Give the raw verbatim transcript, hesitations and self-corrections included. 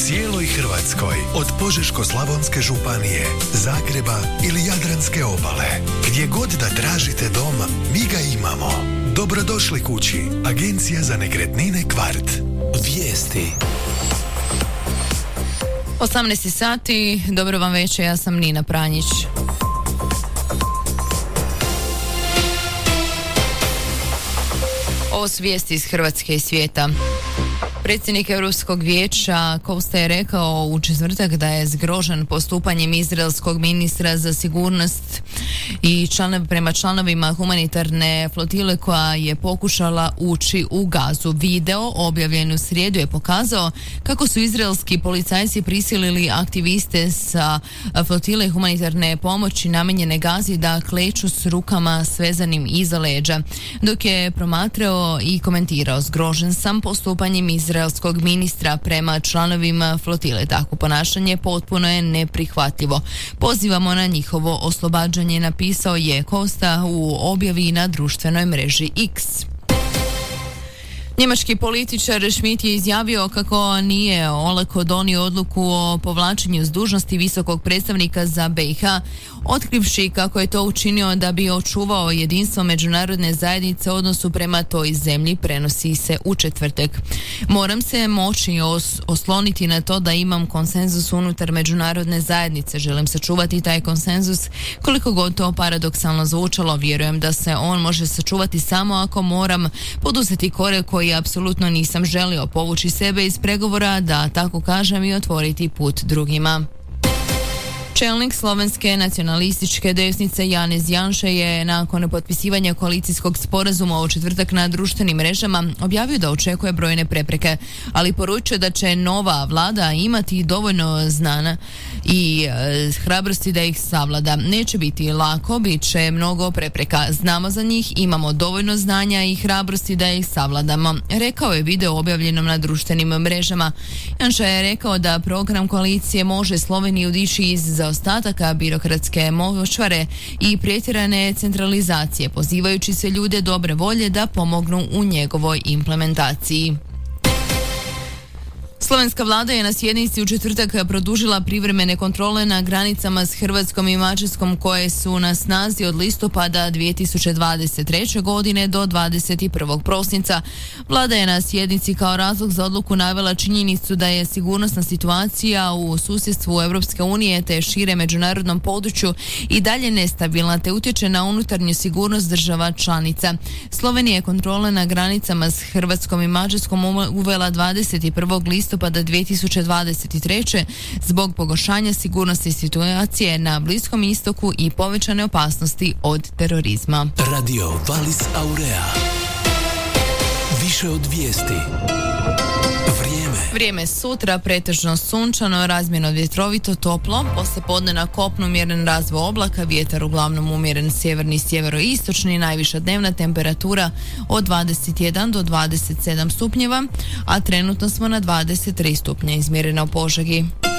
cijeloj Hrvatskoj, od Požeško-slavonske županije, Zagreba ili Jadranske obale. Gdje god da tražite dom, mi ga imamo. Dobrodošli kući. Agencija za nekretnine Kvart. Vijesti. osamnaest sati, dobro vam večer, ja sam Nina Pranjić. Ovo su vijesti iz Hrvatske i svijeta. Predsjednik Europskog vijeća Costa je rekao u četvrtak da je zgrožen postupanjem izraelskog ministra za sigurnost i članov, prema članovima humanitarne flotile koja je pokušala ući u Gazu. Video objavljen u srijedu je pokazao kako su izraelski policajci prisilili aktiviste sa flotile humanitarne pomoći namijenjene Gazi da kleču s rukama svezanim iza leđa. Dok je promatrao i komentirao: zgrožen sam postupanjem izraelskog ministra prema članovima flotile. Takvo ponašanje potpuno je neprihvatljivo. Pozivamo na njihovo oslobađanje, napisao je Costa u objavi na društvenoj mreži X. Njemački političar Schmidt je izjavio kako nije olako donio odluku o povlačenju s dužnosti visokog predstavnika za B i H, otkrivši kako je to učinio da bi očuvao jedinstvo međunarodne zajednice u odnosu prema toj zemlji, prenosi se u četvrtak. Moram se moći os- osloniti na to da imam konsenzus unutar međunarodne zajednice. Želim sačuvati taj konsenzus, koliko god to paradoksalno zvučalo. Vjerujem da se on može sačuvati samo ako moram poduzeti korak koji apsolutno nisam želio, povući sebe iz pregovora, da tako kažem, i otvoriti put drugima. Čelnik slovenske nacionalističke desnice Janez Janša je nakon potpisivanja koalicijskog sporazuma u četvrtak na društvenim mrežama objavio da očekuje brojne prepreke, ali poručuje da će nova vlada imati dovoljno znanja i e, hrabrosti da ih savlada. Neće biti lako, bit će mnogo prepreka. Znamo za njih, imamo dovoljno znanja i hrabrosti da ih savladamo, rekao je video objavljenom na društvenim mrežama. Janša je rekao da program koalicije može Sloveniju dići iz ostataka birokratske močvare i pretjerane centralizacije, pozivajući se ljude dobre volje da pomognu u njegovoj implementaciji. Slovenska vlada je na sjednici u četvrtak produžila privremene kontrole na granicama s Hrvatskom i Mađarskom koje su na snazi od listopada dvije tisuće dvadeset treće. godine do dvadeset prvog prosinca. Vlada je na sjednici kao razlog za odluku navela činjenicu da je sigurnosna situacija u susjedstvu Europske unije te šire međunarodnom području i dalje nestabilna te utječe na unutarnju sigurnost država članica. Slovenija je kontrole na granicama s Hrvatskom i Mađarskom uvela dvadeset prvog listopada dvije tisuće dvadeset treće. zbog pogoršanja sigurnosti situacije na Bliskom istoku i povećane opasnosti od terorizma. Radio Valis Aurea. Više od vijesti. Vrijeme. Vrijeme sutra pretežno sunčano, razmjerno vjetrovito, toplo. Poslijepodne na kopnu umjeren razvoj oblaka, vjetar uglavnom umjeren sjeverni, sjeveroistočni, najviša dnevna temperatura od dvadeset jedan do dvadeset sedam stupnjeva, a trenutno smo na dvadeset tri stupnja izmjerena u Požegi.